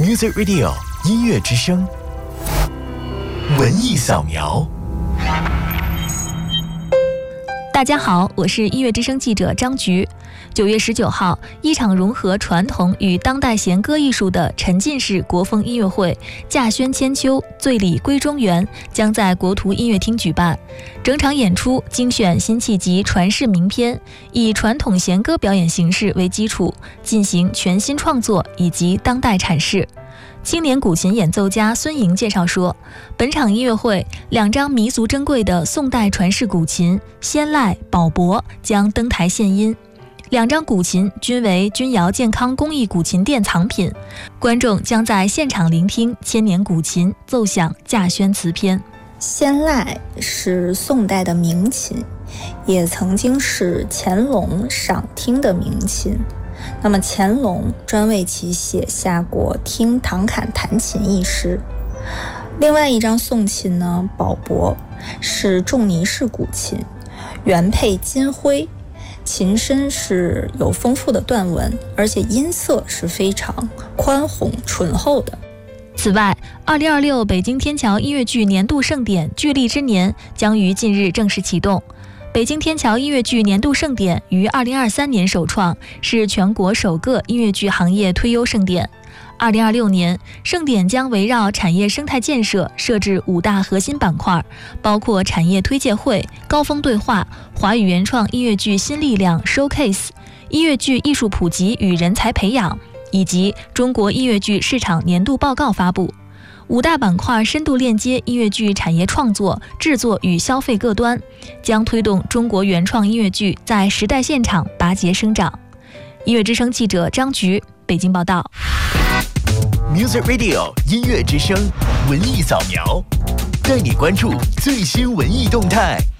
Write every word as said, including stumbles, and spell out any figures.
Music Radio 音乐之声，文艺扫描。 大家好，我是音乐之声记者张菊。九月十九号，一场融合传统与当代弦歌艺术的沉浸式国风音乐会《稼轩千秋，醉里归中原》将在国图音乐厅举办。整场演出精选辛弃疾传世名篇，以传统弦歌表演形式为基础，进行全新创作以及当代阐释。青年古琴演奏家孙莹介绍说，本场音乐会两张弥足珍贵的宋代传世古琴仙籁、宝珀将登台献音，两张古琴均为钧窑健康工艺古琴店藏品，观众将在现场聆听千年古琴奏响稼轩词篇。 仙籁是宋代的名琴，也曾经是乾隆赏听的名琴。那么乾隆专为其写下过《听唐侃弹琴》一诗。另外一张宋琴呢，宝珀是仲尼式古琴，原配金徽，琴身是有丰富的段纹，而且音色是非常宽宏醇厚的。 此外，二零二六北京天桥音乐剧年度盛典聚力之年将于近日正式启动。北京天桥音乐剧年度盛典于二零二三年首创，是全国首个音乐剧行业推优盛典。二零二六年，盛典将围绕产业生态建设设置五大核心板块，包括产业推介会、高峰对话、华语原创音乐剧新力量 Showcase、音乐剧艺术普及与人才培养，以及中国音乐剧市场年度报告发布。五大板块深度链接音乐剧产业创作、制作与消费各端，将推动中国原创音乐剧在时代现场拔节生长。音乐之声记者张菊，北京报道。 Music Radio 音乐之声文艺扫描，带你关注最新文艺动态。